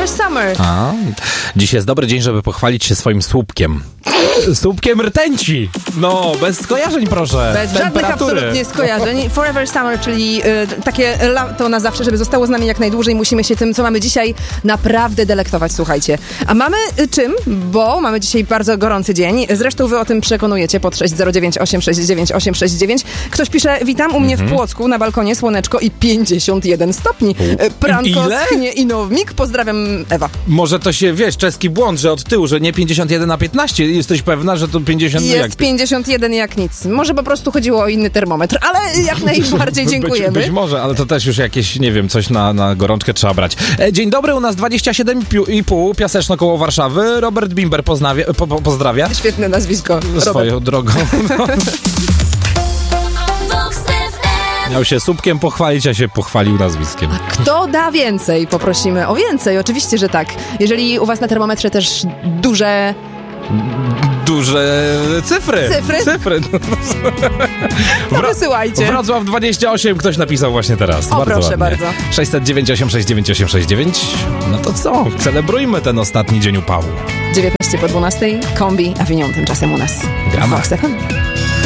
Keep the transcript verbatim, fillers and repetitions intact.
Forever Summer. A, dziś jest dobry dzień, żeby pochwalić się swoim słupkiem. Słupkiem rtęci. No, bez skojarzeń, proszę. Bez żadnych absolutnie skojarzeń. Forever Summer, czyli y, takie lato na zawsze, żeby zostało z nami jak najdłużej. Musimy się tym, co mamy dzisiaj, naprawdę delektować, słuchajcie. A mamy y, czym? Bo mamy dzisiaj bardzo gorący dzień. Zresztą wy o tym przekonujecie pod sześć zero dziewięć osiem sześć dziewięć osiem sześć dziewięć. Ktoś pisze, witam u mnie mm-hmm. w Płocku, na balkonie słoneczko i pięćdziesiąt jeden stopni. Y, pranko schnie i nowmik. Pozdrawiam, Ewa. Może to się, wiesz, czeski błąd, że od tyłu, że nie pięćdziesiąt jeden na piętnaście. Jesteś pewna, że to pięćdziesiąt jest jak... pięćdziesiąt jeden jak nic. Może po prostu chodziło o inny termometr, ale jak najbardziej dziękujemy. Być, być może, ale to też już jakieś, nie wiem, coś na, na gorączkę trzeba brać. E, dzień dobry, u nas dwadzieścia siedem i pół, Piaseczno koło Warszawy. Robert Bimber poznawia, po, po, pozdrawia. Świetne nazwisko. Swoją Robert. drogą. No. Miał się słupkiem pochwalić, a się pochwalił nazwiskiem. A kto da więcej? Poprosimy o więcej. Oczywiście, że tak. Jeżeli u was na termometrze też duże... Duże cyfry. Cyfry? Cyfry. No Wra- wysyłajcie. Wrocław dwadzieścia osiem, ktoś napisał właśnie teraz. O, bardzo proszę ładnie. bardzo. sześć zero dziewięć osiem sześć dziewięć osiem sześć dziewięć. No to co? Celebrujmy ten ostatni dzień upału. dziewiętnaście po dwunastej, Kombi, Avignon tymczasem u nas. Gramy. Fox F M.